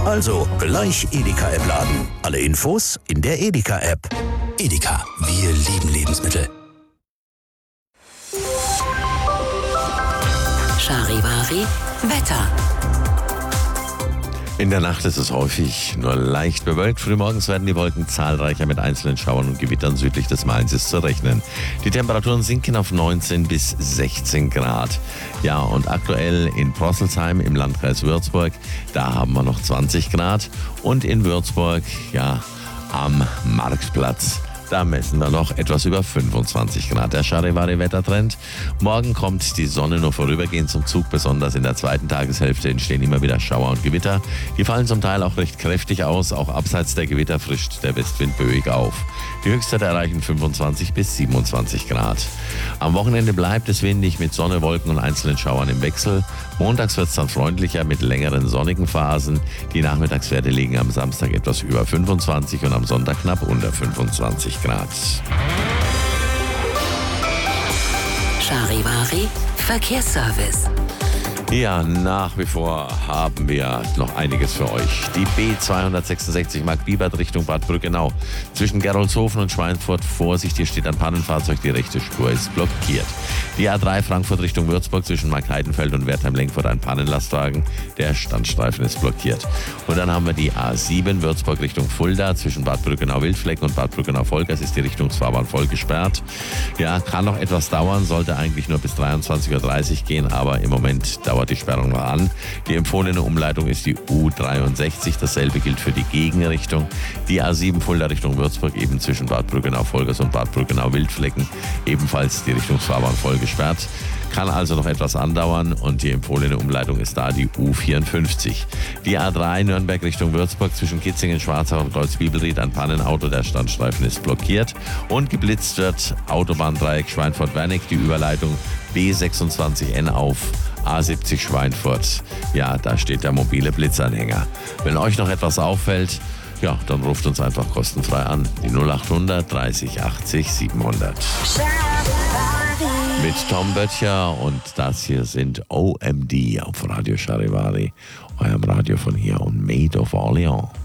Also gleich Edeka-App laden. Alle Infos in der Edeka-App. Edeka, wir lieben Lebensmittel. Charivari Wetter. In der Nacht ist es häufig nur leicht bewölkt. Frühmorgens werden die Wolken zahlreicher, mit einzelnen Schauern und Gewittern südlich des Mains ist zu rechnen. Die Temperaturen sinken auf 19 bis 16 Grad. Ja, und aktuell in Prosselsheim im Landkreis Würzburg, da haben wir noch 20 Grad. Und in Würzburg, ja, am Marktplatz, da messen wir noch etwas über 25 Grad. Der Charivari-Wettertrend. Morgen kommt die Sonne nur vorübergehend zum Zug. Besonders in der zweiten Tageshälfte entstehen immer wieder Schauer und Gewitter. Die fallen zum Teil auch recht kräftig aus. Auch abseits der Gewitter frischt der Westwind böig auf. Die Höchstwerte erreichen 25 bis 27 Grad. Am Wochenende bleibt es windig mit Sonne, Wolken und einzelnen Schauern im Wechsel. Montags wird es dann freundlicher mit längeren sonnigen Phasen. Die Nachmittagswerte liegen am Samstag etwas über 25 und am Sonntag knapp unter 25 Grad. Charivari Verkehrsservice. Ja, nach wie vor haben wir noch einiges für euch. Die B266 Mark-Bibert Richtung Bad Brückenau. Zwischen Gerolzhofen und Schweinfurt, Vorsicht, hier steht ein Pannenfahrzeug, die rechte Spur ist blockiert. Die A3 Frankfurt Richtung Würzburg zwischen Markheidenfeld und Wertheim-Lenkfurt ein Pannenlastwagen, der Standstreifen ist blockiert. Und dann haben wir die A7 Würzburg Richtung Fulda zwischen Bad Brückenau-Wildflecken und Bad Brückenau-Volkers ist die Richtungsfahrbahn voll gesperrt. Ja, kann noch etwas dauern, sollte eigentlich nur bis 23:30 Uhr gehen, aber im Moment dauert die Sperrung noch an. Die empfohlene Umleitung ist die U63. Dasselbe gilt für die Gegenrichtung. Die A7 Fulda Richtung Würzburg eben zwischen Bad Brückenau-Volkers und Bad Brückenau-Wildflecken ebenfalls die Richtungsfahrbahn voll gesperrt. Kann also noch etwas andauern und die empfohlene Umleitung ist da die U54. Die A3 Nürnberg Richtung Würzburg zwischen Kitzingen, Schwarzach und Kreuzbibelried ein Pannenauto, der Standstreifen ist blockiert und geblitzt wird Autobahndreieck Schweinfurt-Wernig, die Überleitung B26N auf A70 Schweinfurt. Ja, da steht der mobile Blitzanhänger. Wenn euch noch etwas auffällt, ja, dann ruft uns einfach kostenfrei an. Die 0800 30 80 700. Mit Tom Böttcher und das hier sind OMD auf Radio Charivari, eurem Radio von hier und Made of Orleans.